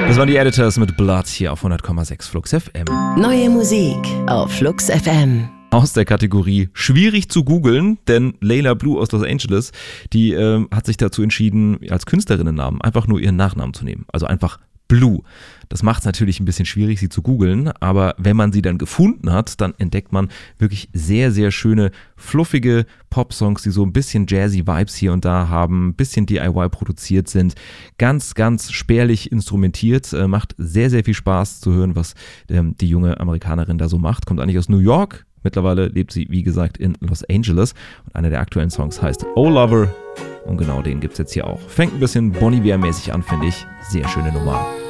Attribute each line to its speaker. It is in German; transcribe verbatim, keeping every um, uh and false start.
Speaker 1: Das waren die Editors mit Blood hier auf hundert Komma sechs Flux F M.
Speaker 2: Neue Musik auf Flux F M.
Speaker 1: Aus der Kategorie schwierig zu googeln, denn Layla Blue aus Los Angeles, die äh, hat sich dazu entschieden, als Künstlerinnennamen einfach nur ihren Nachnamen zu nehmen. Also einfach Blue. Das macht es natürlich ein bisschen schwierig, sie zu googeln, aber wenn man sie dann gefunden hat, dann entdeckt man wirklich sehr, sehr schöne, fluffige Pop-Songs, die so ein bisschen jazzy Vibes hier und da haben, ein bisschen D I Y produziert sind, ganz, ganz spärlich instrumentiert, äh, macht sehr, sehr viel Spaß zu hören, was ähm, die junge Amerikanerin da so macht. Kommt eigentlich aus New York, mittlerweile lebt sie, wie gesagt, in Los Angeles und einer der aktuellen Songs heißt Oh Lover und genau den gibt's jetzt hier auch. Fängt ein bisschen Bon Iver-mäßig an, finde ich. Sehr schöne Nummer.